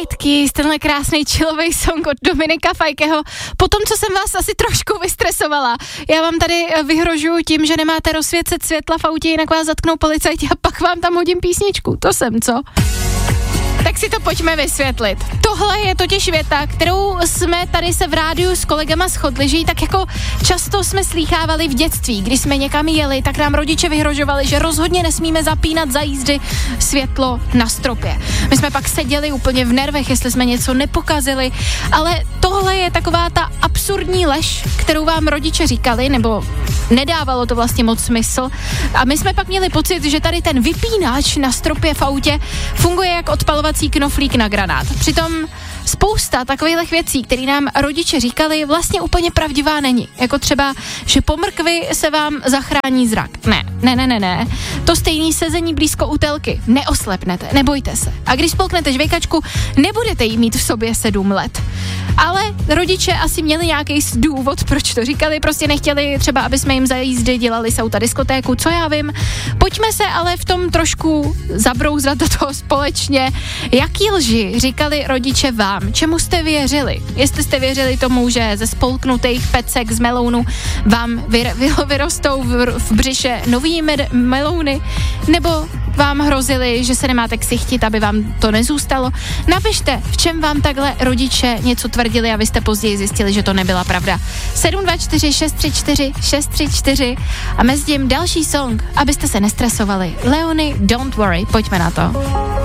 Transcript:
White Keys, tenhle krásný chillový song od Dominika Fajkeho. Potom, co jsem vás asi trošku vystresovala, já vám tady vyhrožuju tím, že nemáte rozsvěcet světla v autě, jinak vás zatknou policajti a pak vám tam hodím písničku. To jsem, co? Tak si to pojďme vysvětlit. Tohle je totiž věta, kterou jsme tady se v rádiu s kolegama shodli, že ji tak jako často jsme slýchávali v dětství. Když jsme někam jeli, tak nám rodiče vyhrožovali, že rozhodně nesmíme zapínat za jízdy světlo na stropě. My jsme pak seděli úplně v nervech, jestli jsme něco nepokazili, ale tohle je taková ta absurdní lež, kterou vám rodiče říkali, nebo nedávalo to vlastně moc smysl. A my jsme pak měli pocit, že tady ten vypínač na stropě v autě funguje jak odpalovací knoflík na granát. Přitom spousta takových věcí, které nám rodiče říkali, vlastně úplně pravdivá není. Jako třeba, že po mrkvi se vám zachrání zrak. Ne. To stejný sezení blízko u telky. Neoslepnete, nebojte se. A když spolknete žvejkačku, nebudete jí mít v sobě 7 let. Ale rodiče asi měli nějaký důvod, proč to říkali, prostě nechtěli třeba, aby jsme jim za jízdy dělali z auta diskotéku, co já vím. Pojďme se ale v tom trošku zabrouzat do toho společně. Jaký lži říkali rodiče vám? Čemu jste věřili? Jestli jste věřili tomu, že ze spolknutých pecek z melounu vám vyrostou v břiše nový melouny, nebo vám hrozili, že se nemáte ksichtit, aby vám to nezůstalo? Napište, v čem vám takhle rodiče něco tvrdili a vy jste později zjistili, že to nebyla pravda. 724 634 634 a mezi tím další song, abyste se nestresovali. Leony, Don't Worry, pojďme na to.